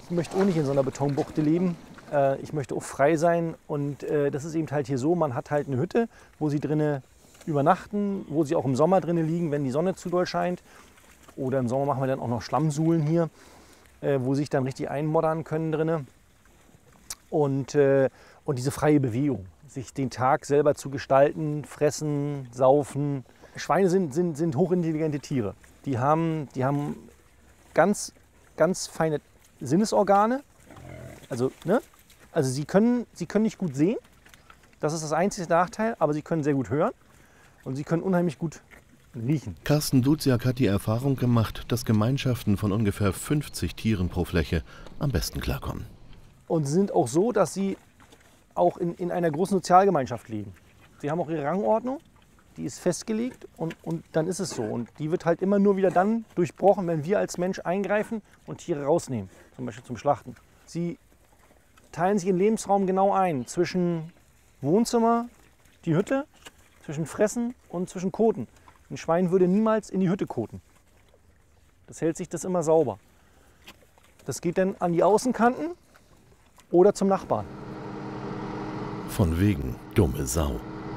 Ich möchte auch nicht in so einer Betonbuchte leben. Ich möchte auch frei sein. Und das ist eben halt hier so, man hat halt eine Hütte, wo sie drinnen übernachten, wo sie auch im Sommer drinnen liegen, wenn die Sonne zu doll scheint. Oder im Sommer machen wir dann auch noch Schlammsuhlen hier, wo sie sich dann richtig einmoddern können drinnen. Und diese freie Bewegung, sich den Tag selber zu gestalten, fressen, saufen. Schweine sind hochintelligente Tiere. Die haben ganz, ganz feine Sinnesorgane. Also sie können nicht gut sehen. Das ist das einzige Nachteil, aber sie können sehr gut hören und sie können unheimlich gut riechen. Carsten Duziak hat die Erfahrung gemacht, dass Gemeinschaften von ungefähr 50 Tieren pro Fläche am besten klarkommen. Und sie sind auch so, dass sie auch in einer großen Sozialgemeinschaft leben. Sie haben auch ihre Rangordnung, die ist festgelegt und dann ist es so. Und die wird halt immer nur wieder dann durchbrochen, wenn wir als Mensch eingreifen und Tiere rausnehmen, zum Beispiel zum Schlachten. Sie teilen sich ihren Lebensraum genau ein, zwischen Wohnzimmer, die Hütte, zwischen Fressen und zwischen Koten. Ein Schwein würde niemals in die Hütte koten. Das hält sich das immer sauber. Das geht dann an die Außenkanten oder zum Nachbarn. Von wegen dumme Sau.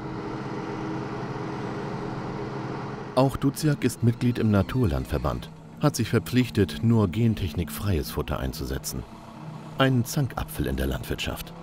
Auch Duziak ist Mitglied im Naturlandverband, hat sich verpflichtet, nur gentechnikfreies Futter einzusetzen. Ein Zankapfel in der Landwirtschaft.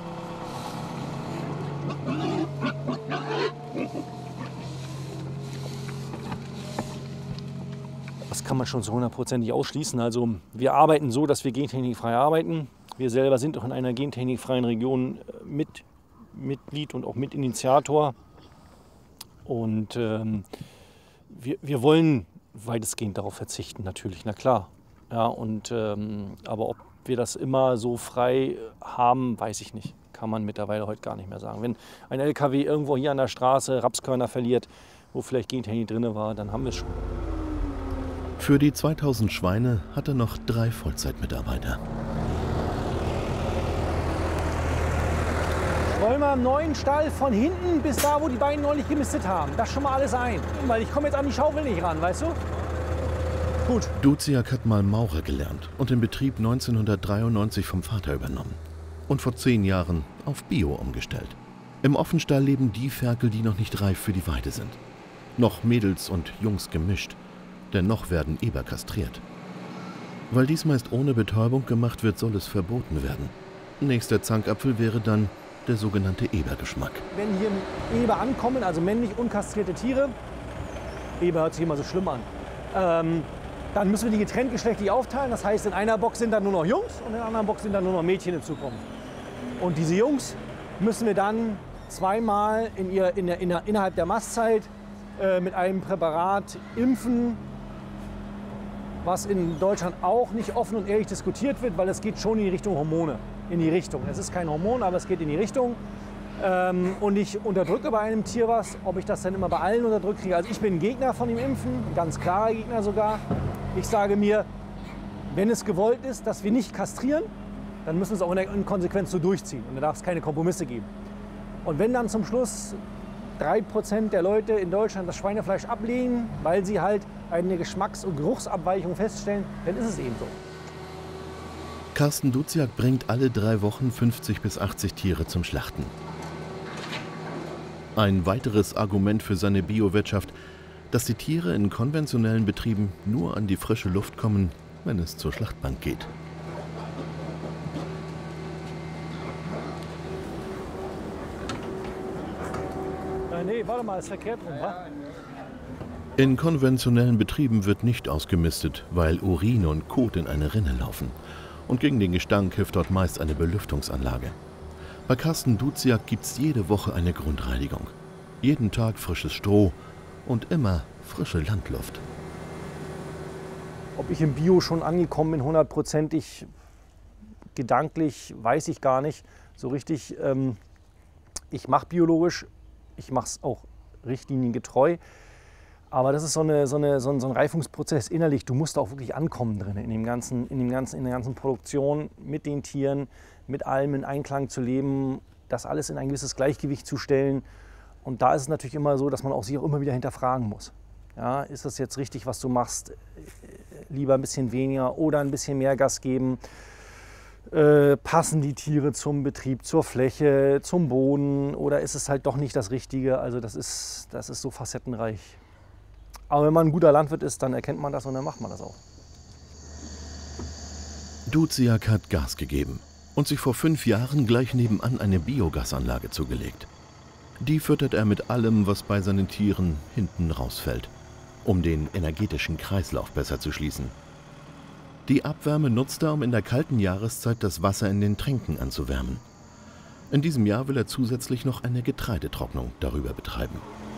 Das kann man schon so hundertprozentig ausschließen. Also wir arbeiten so, dass wir gentechnikfrei arbeiten. Wir selber sind auch in einer gentechnikfreien Region Mitglied und auch Mitinitiator. Und wir wollen weitestgehend darauf verzichten, natürlich, na klar. Ja, aber ob wir das immer so frei haben, weiß ich nicht. Kann man mittlerweile heute gar nicht mehr sagen. Wenn ein LKW irgendwo hier an der Straße Rapskörner verliert, wo vielleicht Gentechnik drin war, dann haben wir es schon. Für die 2000 Schweine hat er noch 3 Vollzeitmitarbeiter. Wollen wir im neuen Stall von hinten bis da, wo die beiden neulich gemistet haben. Das schon mal alles ein. Weil ich komme jetzt an die Schaufel nicht ran, weißt du? Gut. Duziak hat mal Maurer gelernt und den Betrieb 1993 vom Vater übernommen. Und vor 10 Jahren auf Bio umgestellt. Im Offenstall leben die Ferkel, die noch nicht reif für die Weide sind. Noch Mädels und Jungs gemischt. Denn noch werden Eber kastriert. Weil dies meist ohne Betäubung gemacht wird, soll es verboten werden. Nächster Zankapfel wäre dann der sogenannte Ebergeschmack. Wenn hier Eber ankommen, also männlich unkastrierte Tiere, Eber hört sich immer so schlimm an, dann müssen wir die getrennt geschlechtlich aufteilen. Das heißt, in einer Box sind dann nur noch Jungs und in der anderen Box sind dann nur noch Mädchen in Zukunft. Und diese Jungs müssen wir dann zweimal innerhalb der Mastzeit mit einem Präparat impfen, was in Deutschland auch nicht offen und ehrlich diskutiert wird, weil es geht schon in die Richtung Hormone. In die Richtung. Es ist kein Hormon, aber es geht in die Richtung. Und ich unterdrücke bei einem Tier was, ob ich das dann immer bei allen unterdrückt kriege. Also ich bin ein Gegner von dem Impfen, ein ganz klarer Gegner sogar. Ich sage mir, wenn es gewollt ist, dass wir nicht kastrieren, dann müssen wir es auch in Konsequenz so durchziehen. Und da darf es keine Kompromisse geben. Und wenn dann zum Schluss 3% der Leute in Deutschland das Schweinefleisch ablehnen, weil sie halt eine Geschmacks- und Geruchsabweichung feststellen, dann ist es eben so. Carsten Duziak bringt alle 3 Wochen 50 bis 80 Tiere zum Schlachten. Ein weiteres Argument für seine Biowirtschaft, dass die Tiere in konventionellen Betrieben nur an die frische Luft kommen, wenn es zur Schlachtbank geht. Nee, warte mal, ist verkehrt rum, wa? In konventionellen Betrieben wird nicht ausgemistet, weil Urin und Kot in eine Rinne laufen. Und gegen den Gestank hilft dort meist eine Belüftungsanlage. Bei Carsten Duziak gibt's jede Woche eine Grundreinigung. Jeden Tag frisches Stroh und immer frische Landluft. Ob ich im Bio schon angekommen bin, hundertprozentig gedanklich, weiß ich gar nicht so richtig. Ich mache biologisch, ich mache es auch richtliniengetreu. Aber das ist so ein Reifungsprozess innerlich. Du musst auch wirklich ankommen drin, in der ganzen Produktion, mit den Tieren, mit allem in Einklang zu leben, das alles in ein gewisses Gleichgewicht zu stellen. Und da ist es natürlich immer so, dass man auch sich auch immer wieder hinterfragen muss. Ja, ist das jetzt richtig, was du machst? Lieber ein bisschen weniger oder ein bisschen mehr Gas geben. Passen die Tiere zum Betrieb, zur Fläche, zum Boden oder ist es halt doch nicht das Richtige? Also das ist so facettenreich. Aber wenn man ein guter Landwirt ist, dann erkennt man das und dann macht man das auch. Duziak hat Gas gegeben und sich vor 5 Jahren gleich nebenan eine Biogasanlage zugelegt. Die füttert er mit allem, was bei seinen Tieren hinten rausfällt, um den energetischen Kreislauf besser zu schließen. Die Abwärme nutzt er, um in der kalten Jahreszeit das Wasser in den Tränken anzuwärmen. In diesem Jahr will er zusätzlich noch eine Getreidetrocknung darüber betreiben.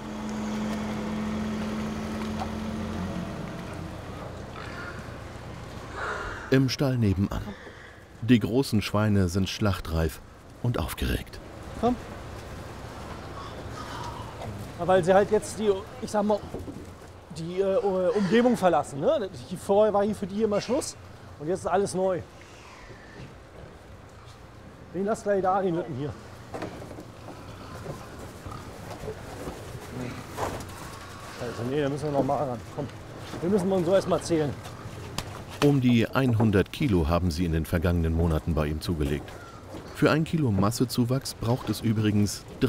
Im Stall nebenan. Die großen Schweine sind schlachtreif und aufgeregt. Komm. Weil sie halt jetzt die, ich sag mal, die Umgebung verlassen. Ne? Vorher war hier für die immer Schluss und jetzt ist alles neu. Den lass gleich da, den Lütten hier. Also nee, da müssen wir noch mal ran. Komm, wir müssen uns so erstmal zählen. Um die 100 Kilo haben sie in den vergangenen Monaten bei ihm zugelegt. Für 1 Kilo Massezuwachs braucht es übrigens